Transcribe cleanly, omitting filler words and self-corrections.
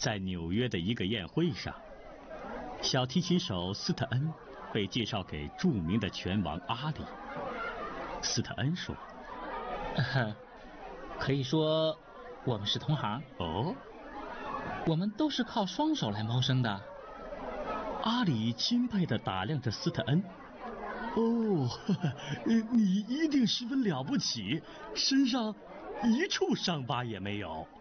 在纽约的一个宴会上，小提琴手斯特恩被介绍给著名的拳王阿里。斯特恩说：“ 可以说我们是同行。 哦， 我们都是靠双手来谋生的。” 阿里钦佩地打量着斯特恩。哦，你一定十分了不起，身上一处伤疤也没有。